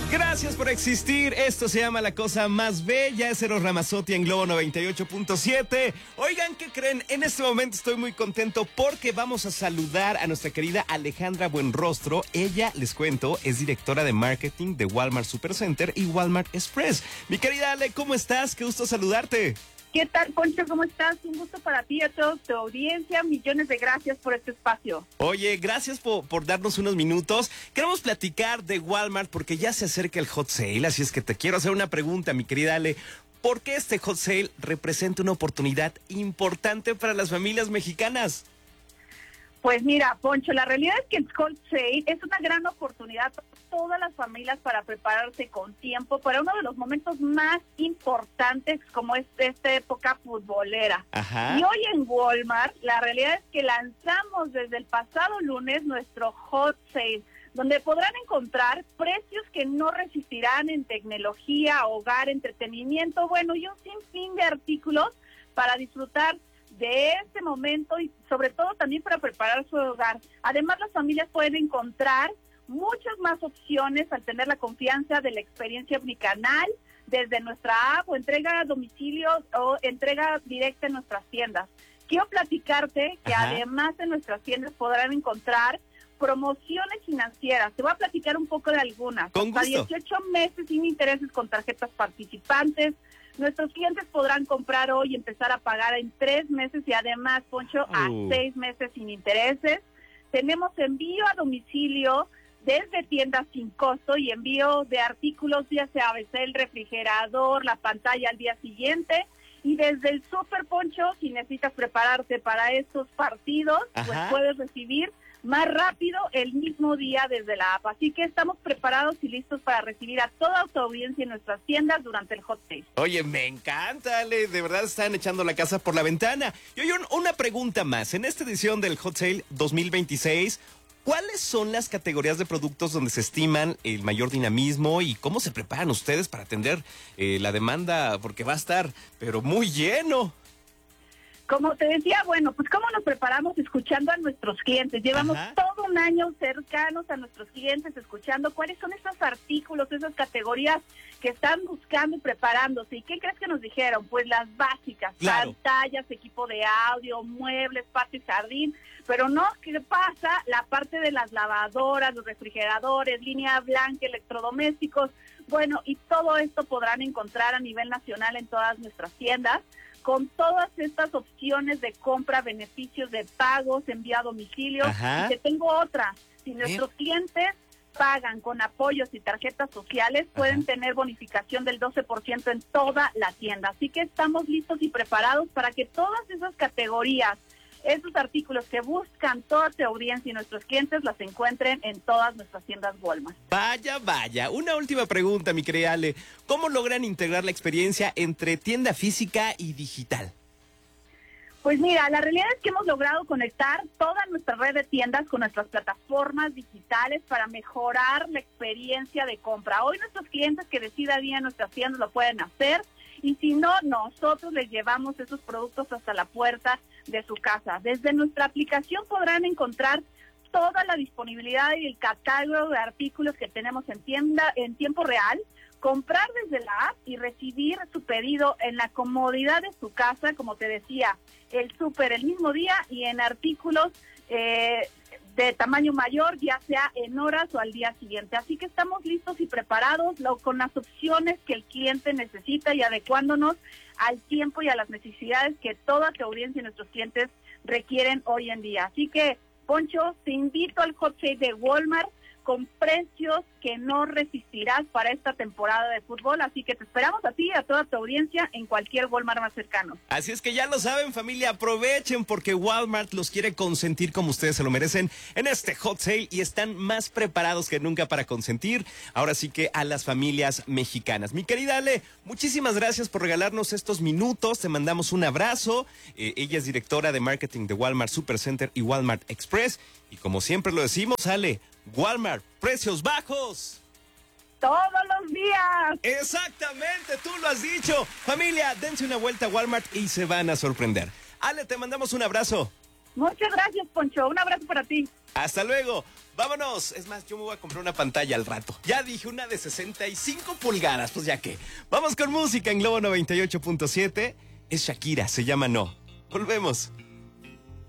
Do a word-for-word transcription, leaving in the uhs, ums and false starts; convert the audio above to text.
Gracias por existir. Esto se llama La Cosa Más Bella. Es Eros Ramazzotti en Globo noventa y ocho punto siete. Oigan, ¿qué creen? En este momento estoy muy contento porque vamos a saludar a nuestra querida Alejandra Buenrostro. Ella, les cuento, es directora de marketing de Walmart Supercenter y Walmart Express. Mi querida Ale, ¿cómo estás? Qué gusto saludarte. ¿Qué tal, Poncho? ¿Cómo estás? Un gusto para ti y a toda tu audiencia. Millones de gracias por este espacio. Oye, gracias por, por darnos unos minutos. Queremos platicar de Walmart porque ya se acerca el hot sale, así es que te quiero hacer una pregunta, mi querida Ale. ¿Por qué este hot sale representa una oportunidad importante para las familias mexicanas? Pues mira, Poncho, la realidad es que el hot sale es una gran oportunidad para todas las familias para prepararse con tiempo para uno de los momentos más importantes como es esta época futbolera. Ajá. Y hoy en Walmart, la realidad es que lanzamos desde el pasado lunes nuestro hot sale, donde podrán encontrar precios que no resistirán en tecnología, hogar, entretenimiento, bueno, y un sinfín de artículos para disfrutar de este momento y sobre todo también para preparar su hogar. Además, las familias pueden encontrar muchas más opciones al tener la confianza de la experiencia omnicanal desde nuestra app o entrega a domicilio o entrega directa en nuestras tiendas. Quiero platicarte que Ajá. además en nuestras tiendas podrán encontrar promociones financieras. Te voy a platicar un poco de algunas. Con Hasta gusto. dieciocho meses sin intereses con tarjetas participantes. Nuestros clientes podrán comprar hoy y empezar a pagar en tres meses y además, Poncho, a Uh. seis meses sin intereses. Tenemos envío a domicilio desde tiendas sin costo y envío de artículos, ya sea el refrigerador, la pantalla al día siguiente. Y desde el Super, Poncho, si necesitas prepararte para estos partidos, Ajá. pues puedes recibir más rápido el mismo día desde la app. Así que estamos preparados y listos para recibir a toda tu audiencia en nuestras tiendas durante el hot sale. Oye, me encanta, Ale. De verdad están echando la casa por la ventana. Y oye, un- una pregunta más. En esta edición del Hot Sale dos mil veintiséis, ¿cuáles son las categorías de productos donde se estiman el mayor dinamismo y cómo se preparan ustedes para atender eh, la demanda? Porque va a estar, pero muy lleno. Como te decía, bueno, pues cómo nos preparamos escuchando a nuestros clientes. Llevamos Ajá. todo un año cercanos a nuestros clientes, escuchando cuáles son esos artículos, esas categorías que están buscando y preparándose. ¿Y qué crees que nos dijeron? Pues las básicas, Claro. pantallas, equipo de audio, muebles, patio y jardín. Pero no, ¿qué pasa? La parte de las lavadoras, los refrigeradores, línea blanca, electrodomésticos. Bueno, y todo esto podrán encontrar a nivel nacional en todas nuestras tiendas, con todas estas opciones de compra, beneficios de pagos, envío a domicilio. Ajá. Y te tengo otra. Si nuestros clientes pagan con apoyos y tarjetas sociales, pueden Ajá. tener bonificación del doce por ciento en toda la tienda. Así que estamos listos y preparados para que todas esas categorías, esos artículos que buscan toda tu audiencia y nuestros clientes, las encuentren en todas nuestras tiendas Walmart. Vaya, vaya. Una última pregunta, mi querida Ale. ¿Cómo logran integrar la experiencia entre tienda física y digital? Pues mira, la realidad es que hemos logrado conectar toda nuestra red de tiendas con nuestras plataformas digitales para mejorar la experiencia de compra. Hoy nuestros clientes que decidan ir a nuestras tiendas lo pueden hacer y si no, nosotros les llevamos esos productos hasta la puerta de su casa. Desde nuestra aplicación podrán encontrar toda la disponibilidad y el catálogo de artículos que tenemos en tienda en tiempo real, comprar desde la app y recibir su pedido en la comodidad de su casa, como te decía, el súper el mismo día y en artículos eh, de tamaño mayor, ya sea en horas o al día siguiente. Así que estamos listos y preparados lo, con las opciones que el cliente necesita y adecuándonos al tiempo y a las necesidades que toda tu audiencia y nuestros clientes requieren hoy en día. Así que, Poncho, te invito al hot sale de Walmart con precios que no resistirás para esta temporada de fútbol, así que te esperamos a ti y a toda tu audiencia en cualquier Walmart más cercano. Así es que ya lo saben, familia, aprovechen porque Walmart los quiere consentir como ustedes se lo merecen en este hot sale y están más preparados que nunca para consentir, ahora sí que a las familias mexicanas. Mi querida Ale, muchísimas gracias por regalarnos estos minutos, te mandamos un abrazo. Eh, ella es directora de marketing de Walmart Supercenter y Walmart Express y como siempre lo decimos, Ale, Walmart, precios bajos. Todos los días. Exactamente, tú lo has dicho. Familia, dense una vuelta a Walmart y se van a sorprender. Ale, te mandamos un abrazo. Muchas gracias, Poncho. Un abrazo para ti. Hasta luego. Vámonos. Es más, yo me voy a comprar una pantalla al rato. Ya dije, una de sesenta y cinco pulgadas, pues ya que. Vamos con música en Globo noventa y ocho punto siete. Es Shakira, se llama No. Volvemos.